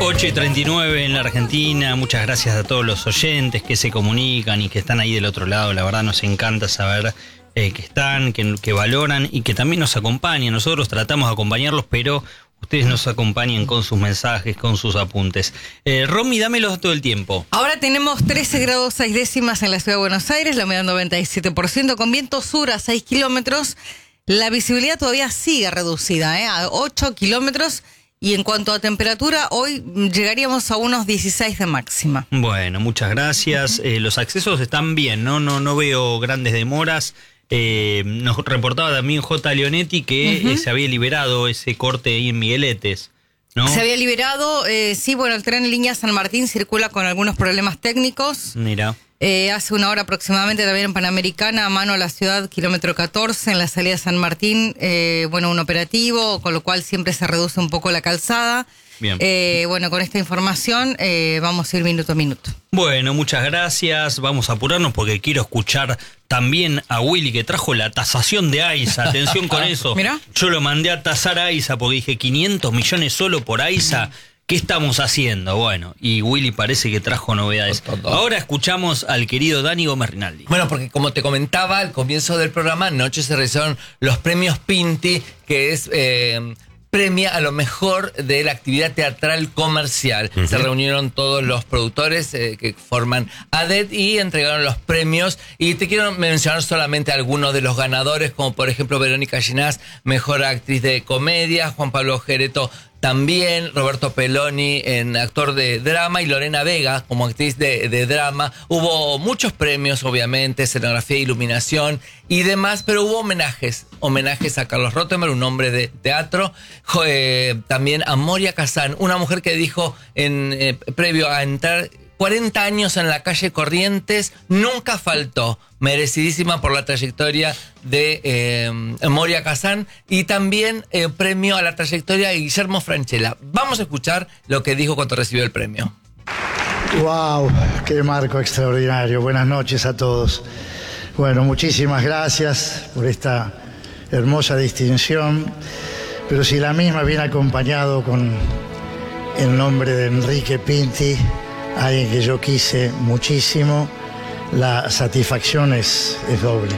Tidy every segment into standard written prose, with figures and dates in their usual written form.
8:39 en la Argentina. Muchas gracias a todos los oyentes que se comunican y que están ahí del otro lado. La verdad nos encanta saber que están, que valoran y que también nos acompañan. Nosotros tratamos de acompañarlos, pero ustedes nos acompañan con sus mensajes, con sus apuntes. Romy, dame los datos del tiempo. Ahora tenemos 13 grados 6 décimas en la ciudad de Buenos Aires, la humedad 97%, con viento sur a 6 kilómetros. La visibilidad todavía sigue reducida, a 8 kilómetros. Y en cuanto a temperatura, hoy llegaríamos a unos 16 de máxima. Bueno, muchas gracias. Los accesos están bien, no veo grandes demoras. Nos reportaba también J. Leonetti que se había liberado ese corte ahí en Migueletes, ¿no? Se había liberado, sí, bueno, el tren en línea San Martín circula con algunos problemas técnicos. Mira. Hace una hora aproximadamente también en Panamericana, a mano a la ciudad, kilómetro 14, en la salida de San Martín, un operativo, con lo cual siempre se reduce un poco la calzada. Bien. Con esta información vamos a ir minuto a minuto. Bueno, muchas gracias. Vamos a apurarnos porque quiero escuchar también a Willy, que trajo la tasación de AISA. Atención con eso. Mirá. Yo lo mandé a tasar a AISA porque dije 500 millones solo por AISA. ¿Qué estamos haciendo? Bueno, y Willy parece que trajo novedades. Ahora escuchamos al querido Dani Gómez Rinaldi. Bueno, porque como te comentaba al comienzo del programa, anoche se realizaron los premios Pinti, que es premia a lo mejor de la actividad teatral comercial. Se reunieron todos los productores que forman ADET y entregaron los premios. Y te quiero mencionar solamente algunos de los ganadores, como por ejemplo Verónica Ginás, mejor actriz de comedia, Juan Pablo Gereto también, Roberto Peloni en actor de drama y Lorena Vega como actriz de drama. Hubo muchos premios, obviamente, escenografía, iluminación y demás, pero hubo homenajes a Carlos Rottenberg, un hombre de teatro, también a Moria Kazan, una mujer que dijo previo a entrar 40 años en la calle Corrientes, nunca faltó. Merecidísima por la trayectoria de Moria Kazan y también premio a la trayectoria de Guillermo Francella. Vamos a escuchar lo que dijo cuando recibió el premio. ¡Wow! ¡Qué marco extraordinario! Buenas noches a todos. Bueno, muchísimas gracias por esta hermosa distinción, pero si la misma viene acompañado con el nombre de Enrique Pinti, alguien que yo quise muchísimo, la satisfacción es doble.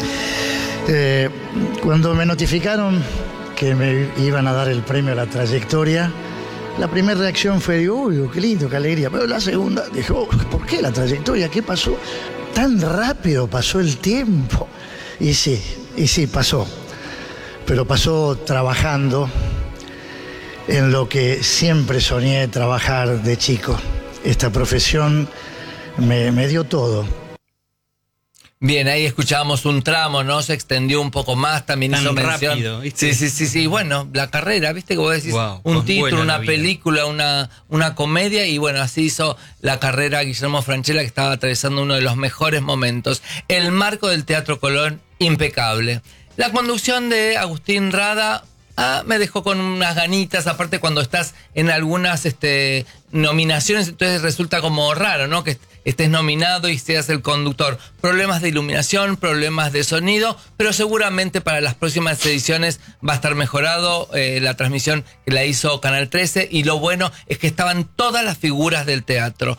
Cuando me notificaron que me iban a dar el premio a la trayectoria, la primera reacción fue, uy, qué lindo, qué alegría. Pero la segunda, dije, ¿por qué la trayectoria? ¿Qué pasó? Tan rápido pasó el tiempo. Y sí, pasó. Pero pasó trabajando en lo que siempre soñé trabajar de chico. Esta profesión me dio todo. Bien, ahí escuchábamos un tramo, ¿no? Se extendió un poco más, también hizo mención. Rápido, ¿viste? Sí. Bueno, la carrera, ¿viste? Que vos decís, un título, una película, una comedia, y bueno, así hizo la carrera Guillermo Francella, que estaba atravesando uno de los mejores momentos. El marco del Teatro Colón, impecable. La conducción de Agustín Rada me dejó con unas ganitas, aparte cuando estás en algunas nominaciones, entonces resulta como raro, ¿no? Que estés nominado y seas el conductor. Problemas de iluminación, problemas de sonido, pero seguramente para las próximas ediciones va a estar mejorado la transmisión que la hizo Canal 13, y lo bueno es que estaban todas las figuras del teatro,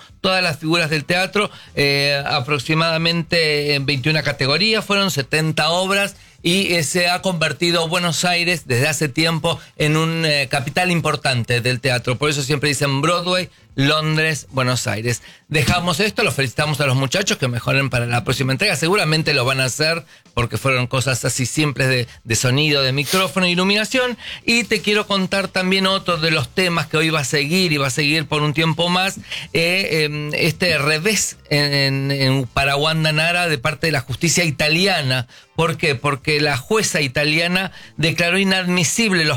aproximadamente en 21 categorías, fueron 70 obras, y se ha convertido Buenos Aires desde hace tiempo en un capital importante del teatro. Por eso siempre dicen Broadway, Londres, Buenos Aires. Dejamos esto, los felicitamos a los muchachos que mejoren para la próxima entrega. Seguramente lo van a hacer porque fueron cosas así simples de sonido, de micrófono e iluminación. Y te quiero contar también otro de los temas que hoy va a seguir por un tiempo más. Este revés para Wanda Nara de parte de la justicia italiana. ¿Por qué? Porque la jueza italiana declaró inadmisible los